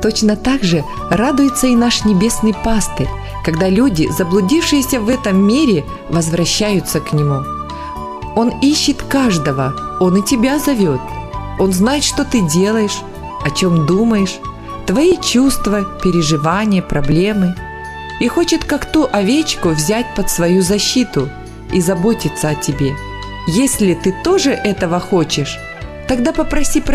Точно так же радуется и наш небесный пастырь, когда люди, заблудившиеся в этом мире, возвращаются к Нему. Он ищет каждого, Он и тебя зовет. Он знает, что ты делаешь, о чем думаешь, твои чувства, переживания, проблемы. И хочет, как ту овечку, взять под свою защиту и заботиться о тебе. Если ты тоже этого хочешь, тогда попроси